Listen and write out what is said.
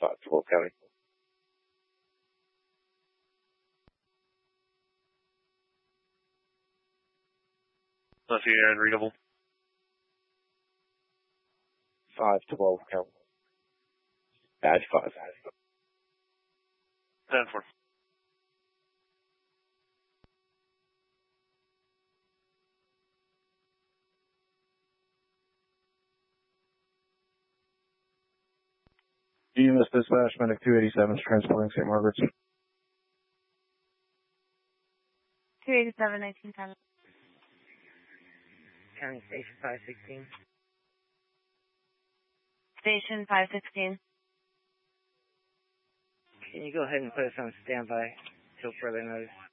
512 County. Left ear unreadable. 512 County. Badge 5. 10-4. U.S. Dispatch Medic 287 is transporting St. Margaret's. 287, 1910. County Station 516. Station 516. Can you go ahead and put us on standby till further notice?